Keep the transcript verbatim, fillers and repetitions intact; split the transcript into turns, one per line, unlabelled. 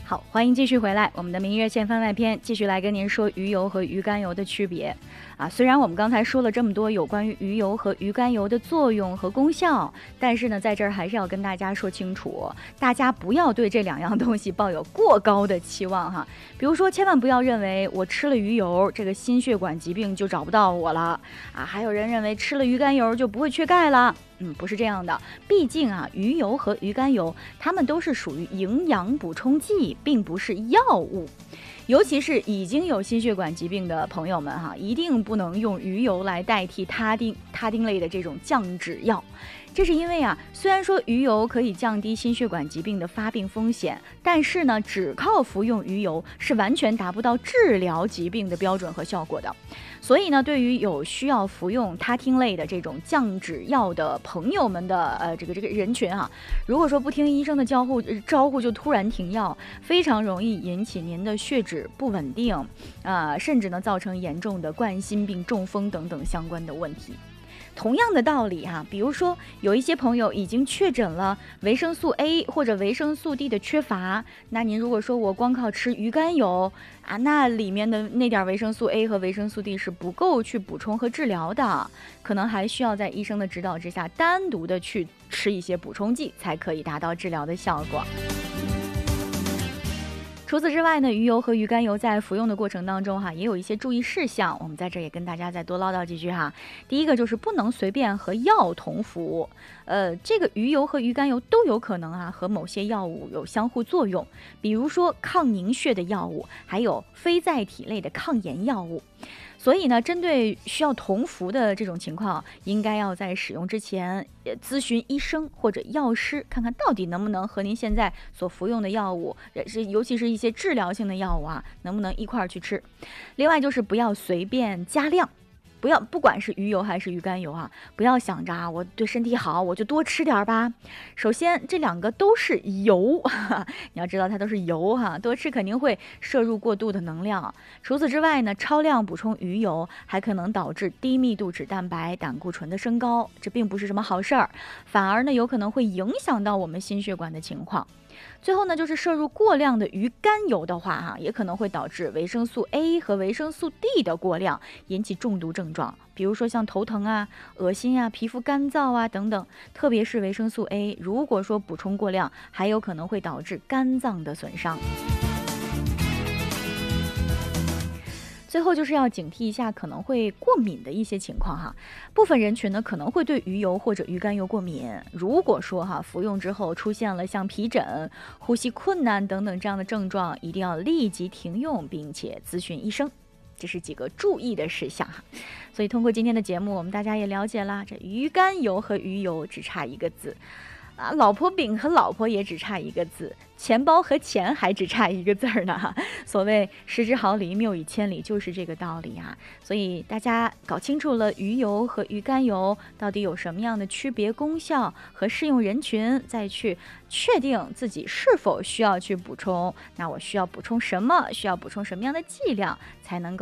好，欢迎继续回来，我们的明月线番外篇继续来跟您说鱼油和鱼肝油的区别啊。虽然我们刚才说了这么多有关于鱼油和鱼肝油的作用和功效，但是呢，在这儿还是要跟大家说清楚，大家不要对这两样东西抱有过高的期望哈。比如说，千万不要认为我吃了鱼油，这个心血管疾病就找不到我了啊。还有人认为吃了鱼肝油就不会缺钙了。嗯，不是这样的，毕竟啊，鱼油和鱼肝油，它们都是属于营养补充剂，并不是药物。尤其是已经有心血管疾病的朋友们哈，一定不能用鱼油来代替他汀他汀类的这种降脂药。这是因为啊，虽然说鱼油可以降低心血管疾病的发病风险，但是呢，只靠服用鱼油是完全达不到治疗疾病的标准和效果的。所以呢，对于有需要服用他汀类的这种降脂药的朋友们的呃这个这个人群啊，如果说不听医生的招呼招呼就突然停药，非常容易引起您的血脂不稳定啊、呃，甚至呢造成严重的冠心病、中风等等相关的问题。同样的道理哈、啊，比如说有一些朋友已经确诊了维生素 A 或者维生素 D 的缺乏，那您如果说我光靠吃鱼肝油啊，那里面的那点维生素 A 和维生素 D 是不够去补充和治疗的，可能还需要在医生的指导之下单独的去吃一些补充剂，才可以达到治疗的效果。除此之外呢，鱼油和鱼肝油在服用的过程当中哈，也有一些注意事项，我们在这也跟大家再多唠叨几句哈。第一个就是不能随便和药同服，呃，这个鱼油和鱼肝油都有可能啊和某些药物有相互作用，比如说抗凝血的药物，还有非甾体类的抗炎药物。所以呢，针对需要同服的这种情况，应该要在使用之前咨询医生或者药师，看看到底能不能和您现在所服用的药物，是尤其是一些治疗性的药物啊，能不能一块儿去吃。另外就是不要随便加量。不要，不管是鱼油还是鱼肝油啊，不要想着啊，我对身体好，我就多吃点吧。首先，这两个都是油，你要知道它都是油哈，多吃肯定会摄入过度的能量。除此之外呢，超量补充鱼油还可能导致低密度脂蛋白、胆固醇的升高，这并不是什么好事儿，反而呢有可能会影响到我们心血管的情况。最后呢，就是摄入过量的鱼肝油的话哈，也可能会导致维生素 A 和维生素 D 的过量，引起中毒症状，比如说像头疼啊、恶心啊、皮肤干燥啊等等。特别是维生素 A， 如果说补充过量，还有可能会导致肝脏的损伤。最后就是要警惕一下可能会过敏的一些情况哈，部分人群呢可能会对鱼油或者鱼肝油过敏。如果说哈服用之后出现了像皮疹、呼吸困难等等这样的症状，一定要立即停用，并且咨询医生。这是几个注意的事项哈。所以通过今天的节目，我们大家也了解了，这鱼肝油和鱼油只差一个字。啊，老婆饼和老婆也只差一个字，钱包和钱还只差一个字儿呢。所谓失之毫厘，谬以千里，就是这个道理啊。所以大家搞清楚了鱼油和鱼肝油到底有什么样的区别、功效和适用人群，再去确定自己是否需要去补充。那我需要补充什么？需要补充什么样的剂量才能够